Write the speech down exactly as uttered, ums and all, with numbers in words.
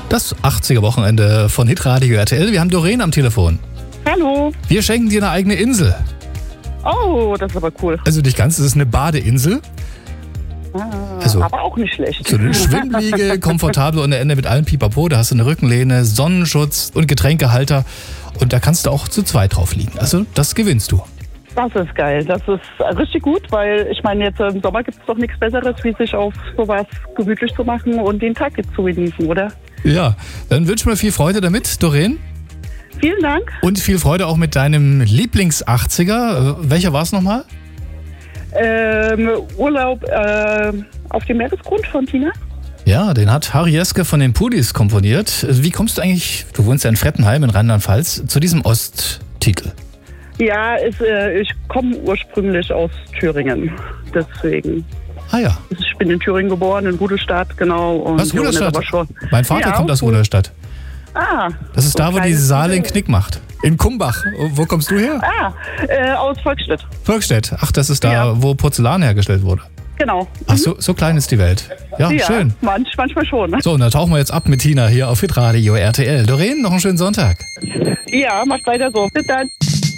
Das achtziger-Wochenende von Hitradio R T L. Wir haben Doreen am Telefon. Hallo. Wir schenken dir eine eigene Insel. Oh, das ist aber cool. Also nicht ganz, es ist eine Badeinsel. Ah, Also, aber auch nicht schlecht. So eine Schwimmliege, komfortabel ohne Ende mit allem Pipapo. Da hast du eine Rückenlehne, Sonnenschutz und Getränkehalter. Und da kannst du auch zu zweit drauf liegen. Also das gewinnst du. Das ist geil. Das ist richtig gut, weil ich meine, jetzt im Sommer gibt es doch nichts Besseres, wie sich auf sowas gemütlich zu machen und den Tag jetzt zu genießen, oder? Ja, dann wünschen wir viel Freude damit, Doreen. Vielen Dank. Und viel Freude auch mit deinem Lieblings-achtziger. Äh, welcher war es nochmal? Ähm, Urlaub äh, auf dem Meeresgrund von Tina. Ja, den hat Harry Jeske von den Pudis komponiert. Wie kommst du eigentlich, du wohnst ja in Frettenheim in Rheinland-Pfalz, zu diesem Osttitel? Ja, ist, äh, ich komme ursprünglich aus Thüringen, deswegen. Ah ja. Ich bin in Thüringen geboren, in Rudolstadt, genau. Und Was, Rudolstadt? aber schon. Mein Vater ja, kommt aus cool. Rudolstadt. Ah. Das ist so da, wo die kleines Saale den Titel. Knick macht. In Kumbach. Wo kommst du her? Ah, äh, aus Volkstedt. Volkstedt. Ach, das ist da, Ja. wo Porzellan hergestellt wurde. Genau. Ach, so, so klein ist die Welt. Ja, Ja, schön. Manch, manchmal schon. Ne? So, und dann tauchen wir jetzt ab mit Tina hier auf Hitradio R T L. Doreen, noch einen schönen Sonntag. Ja, macht weiter so. Bis dann.